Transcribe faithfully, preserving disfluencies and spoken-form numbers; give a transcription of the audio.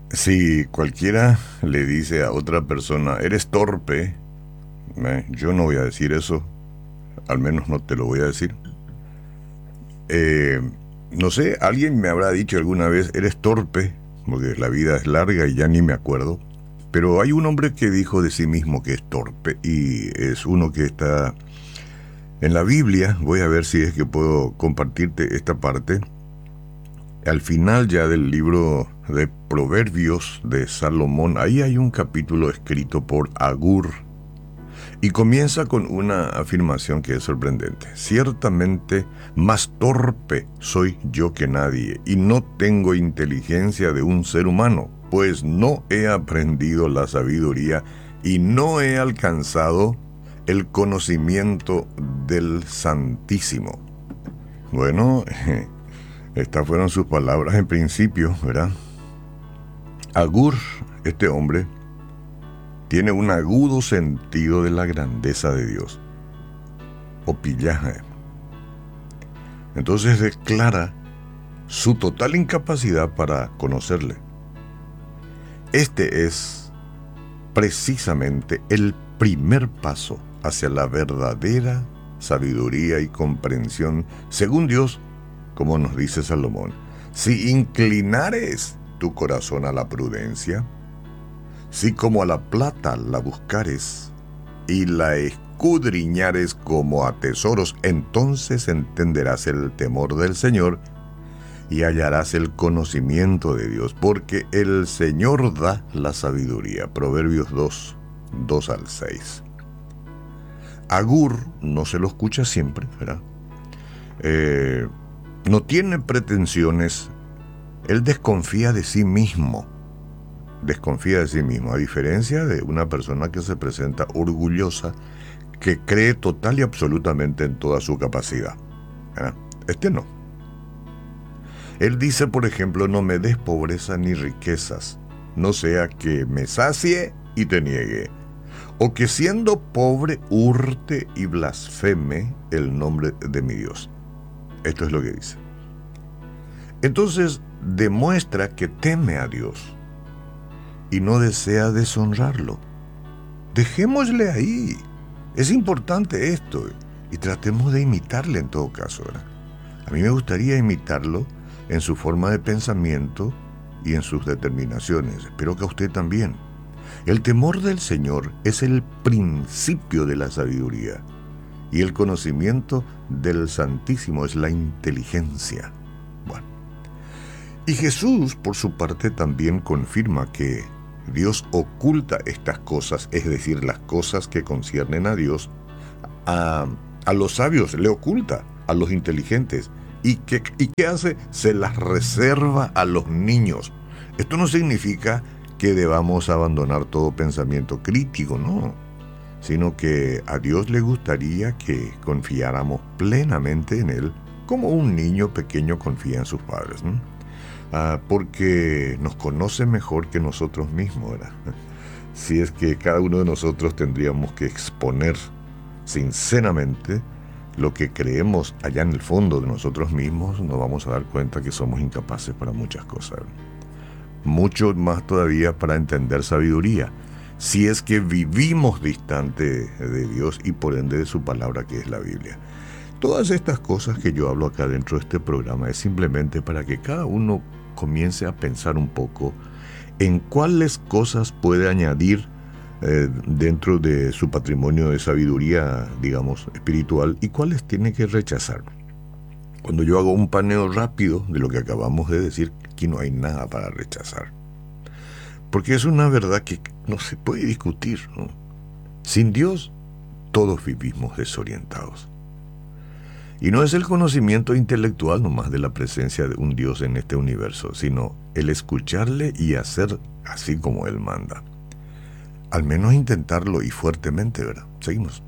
Si cualquiera le dice a otra persona, eres torpe, eh, yo no voy a decir eso, al menos no te lo voy a decir. Eh, no sé, alguien me habrá dicho alguna vez, eres torpe, porque la vida es larga y ya ni me acuerdo. Pero hay un hombre que dijo de sí mismo que es torpe y es uno que está en la Biblia. Voy a ver si es que puedo compartirte esta parte. Al final ya del libro de Proverbios de Salomón, ahí hay un capítulo escrito por Agur y comienza con una afirmación que es sorprendente. Ciertamente más torpe soy yo que nadie y no tengo inteligencia de un ser humano, pues no he aprendido la sabiduría y no he alcanzado el conocimiento del Santísimo. Bueno, estas fueron sus palabras en principio, ¿verdad? Agur, este hombre, tiene un agudo sentido de la grandeza de Dios, o pillaje. Entonces declara su total incapacidad para conocerle. Este es precisamente el primer paso hacia la verdadera sabiduría y comprensión, según Dios, como nos dice Salomón. Si inclinares tu corazón a la prudencia, si como a la plata la buscares y la escudriñares como a tesoros, entonces entenderás el temor del Señor y hallarás el conocimiento de Dios, porque el Señor da la sabiduría. Proverbios dos, dos al seis. Agur no se lo escucha siempre, ¿verdad? Eh, no tiene pretensiones, él desconfía de sí mismo. Desconfía de sí mismo, a diferencia de una persona que se presenta orgullosa, que cree total y absolutamente en toda su capacidad. ¿Eh? Este no. Él dice, por ejemplo, no me des pobreza ni riquezas, no sea que me sacie y te niegue, o que siendo pobre hurte y blasfeme el nombre de mi Dios. Esto es lo que dice. Entonces demuestra que teme a Dios y no desea deshonrarlo. Dejémosle ahí. Es importante esto y tratemos de imitarle en todo caso, ¿verdad? A mí me gustaría imitarlo en su forma de pensamiento y en sus determinaciones. Espero que a usted también. El temor del Señor es el principio de la sabiduría y el conocimiento del Santísimo es la inteligencia. Bueno. Y Jesús, por su parte, también confirma que Dios oculta estas cosas, es decir, las cosas que conciernen a Dios, a, a los sabios, le oculta a los inteligentes. ¿Y qué, ¿Y qué hace? Se las reserva a los niños. Esto no significa que debamos abandonar todo pensamiento crítico, no, sino que a Dios le gustaría que confiáramos plenamente en Él, como un niño pequeño confía en sus padres, ¿no? Ah, porque nos conoce mejor que nosotros mismos, ¿verdad? Si es que cada uno de nosotros tendríamos que exponer sinceramente lo que creemos allá en el fondo de nosotros mismos, nos vamos a dar cuenta que somos incapaces para muchas cosas. Mucho más todavía para entender sabiduría, si es que vivimos distante de Dios y por ende de su palabra, que es la Biblia. Todas estas cosas que yo hablo acá dentro de este programa es simplemente para que cada uno comience a pensar un poco en cuáles cosas puede añadir eh, dentro de su patrimonio de sabiduría, digamos, espiritual, y cuáles tiene que rechazar. Cuando yo hago un paneo rápido de lo que acabamos de decir, aquí no hay nada para rechazar. Porque es una verdad que no se puede discutir, ¿no? Sin Dios, todos vivimos desorientados. Y no es el conocimiento intelectual nomás de la presencia de un Dios en este universo, sino el escucharle y hacer así como Él manda. Al menos intentarlo y fuertemente, ¿verdad? Seguimos.